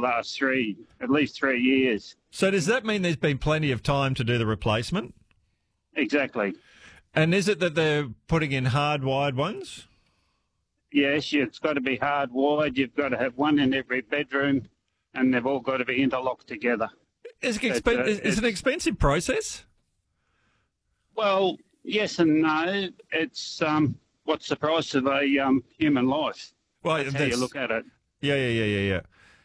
last at least 3 years. So does that mean there's been plenty of time to do the replacement? Exactly. And is it that they're putting in hardwired ones? Yes, it's got to be hardwired. You've got to have one in every bedroom, and they've all got to be interlocked together. Is it an expensive process? Well, yes and no. It's what's the price of a human life? Well, that's how you look at it. Yeah.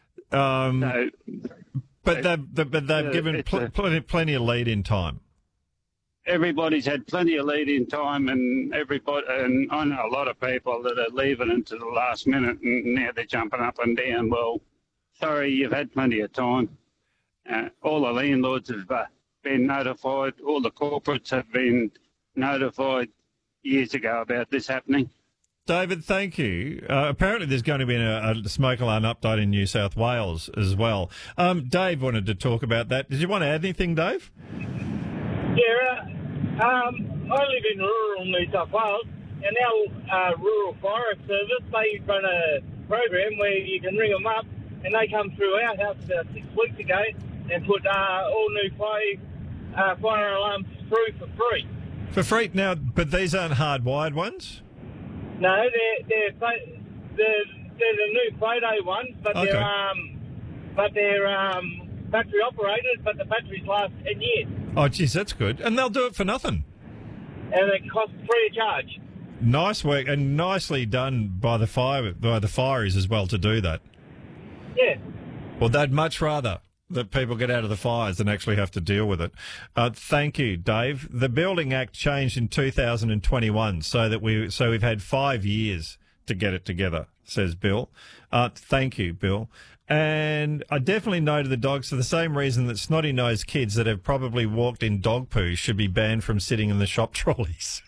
But they've given plenty of lead in time. Everybody's had plenty of lead in time, and I know a lot of people that are leaving into the last minute, and now they're jumping up and down. Well, sorry, you've had plenty of time. All the landlords have been notified. All the corporates have been notified years ago about this happening. David, thank you. Apparently there's going to be a smoke alarm update in New South Wales as well. Dave wanted to talk about that. Did you want to add anything, Dave? Yeah, I live in rural New South Wales, and our Rural Fire Service, they run a program where you can ring them up, and they come through our house about 6 weeks ago and put all new fire alarms through for free. For free? Now, but these aren't hardwired ones? No, they're the new photo ones, but Okay. they're battery operated, but the batteries last 10 years. Oh, geez, that's good. And they'll do it for nothing. And it costs free of charge. Nice work, and nicely done by the fireys as well to do that. Yeah. Well, they'd much rather that people get out of the fires than actually have to deal with it. Thank you, Dave. The Building Act changed in 2021 so we've had 5 years to get it together, says Bill. Thank you, Bill. And I definitely know to the dogs for the same reason that snotty-nosed kids that have probably walked in dog poo should be banned from sitting in the shop trolleys.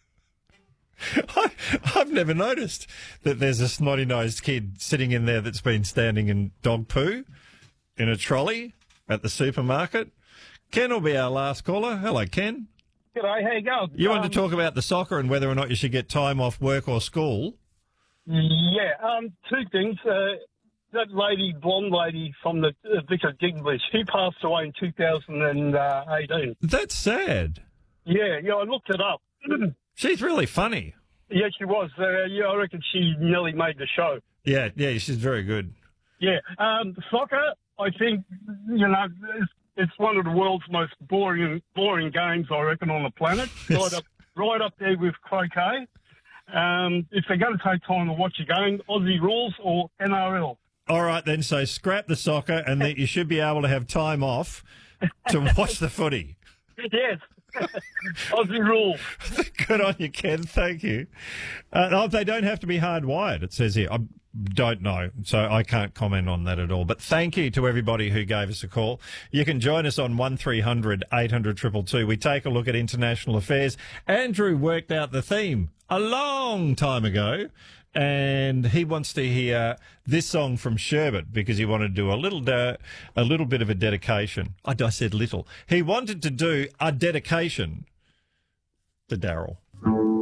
I've never noticed that there's a snotty-nosed kid sitting in there that's been standing in dog poo in a trolley at the supermarket. Ken will be our last caller. Hello, Ken. G'day, how you going? You wanted to talk about the soccer and whether or not you should get time off work or school. Yeah, two things. That lady, blonde lady from the Vicar of Dignbush, she passed away in 2018. That's sad. Yeah, I looked it up. She's really funny. Yeah, she was. I reckon she nearly made the show. Yeah, she's very good. Yeah, soccer, I think, it's one of the world's most boring games, I reckon, on the planet. Right up there with croquet. If they're going to take time to watch a game, Aussie rules or NRL. All right, then, so scrap the soccer and then you should be able to have time off to watch the footy. Yes. Aussie rules. Good on you, Ken. Thank you. They don't have to be hardwired, it says here. I don't know, so I can't comment on that at all. But thank you to everybody who gave us a call. You can join us on 1300 800 222. We take a look at international affairs. Andrew worked out the theme a long time ago, and he wants to hear this song from Sherbet because he wanted to do a little bit of a dedication. I said little. He wanted to do a dedication to Daryl.